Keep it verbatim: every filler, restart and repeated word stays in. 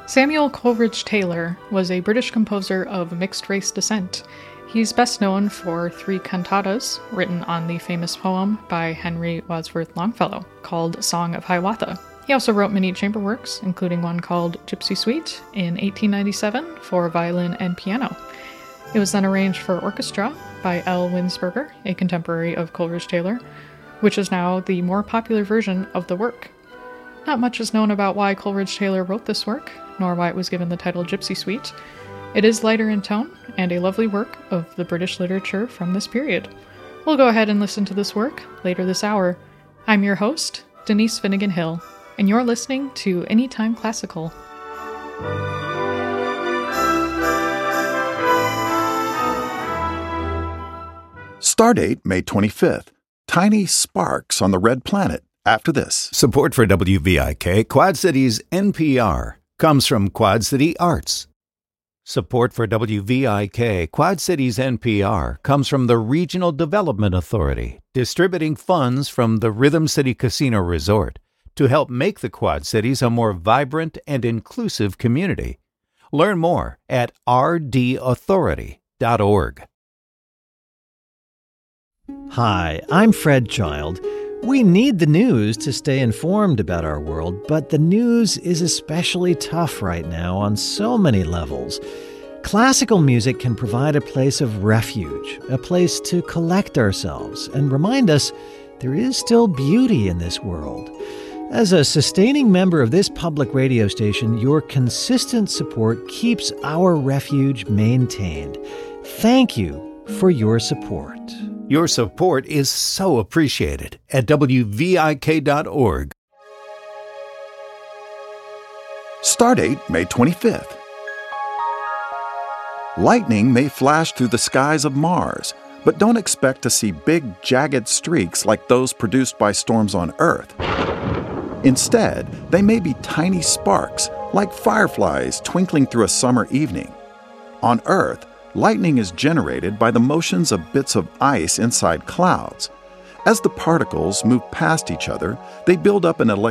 Samuel Coleridge Taylor was a British composer of mixed-race descent. He's best known for three cantatas written on the famous poem by Henry Wadsworth Longfellow called Song of Hiawatha. He also wrote many chamber works, including one called Gypsy Suite in eighteen ninety-seven for violin and piano. It was then arranged for orchestra by L. Winsberger, a contemporary of Coleridge Taylor, which is now the more popular version of the work. Not much is known about why Coleridge Taylor wrote this work, nor why it was given the title Gypsy Suite. It is lighter in tone, and a lovely work of the British literature from this period. We'll go ahead and listen to this work later this hour. I'm your host, Denise Finnegan Hill, and you're listening to Anytime Classical. Stardate May twenty-fifth. Tiny sparks on the red planet. After this. Support for W V I K, Quad Cities N P R, comes from Quad City Arts. Support for W V I K, Quad Cities N P R, comes from the Regional Development Authority, distributing funds from the Rhythm City Casino Resort to help make the Quad Cities a more vibrant and inclusive community. Learn more at r d authority dot org. Hi, I'm Fred Child. We need the news to stay informed about our world, but the news is especially tough right now on so many levels. Classical music can provide a place of refuge, a place to collect ourselves and remind us there is still beauty in this world. As a sustaining member of this public radio station, your consistent support keeps our refuge maintained. Thank you for your support. Your support is so appreciated at w v i k dot org. Stardate May twenty-fifth. Lightning may flash through the skies of Mars, but don't expect to see big, jagged streaks like those produced by storms on Earth. Instead, they may be tiny sparks, like fireflies twinkling through a summer evening. On Earth, lightning is generated by the motions of bits of ice inside clouds. As the particles move past each other, they build up an electric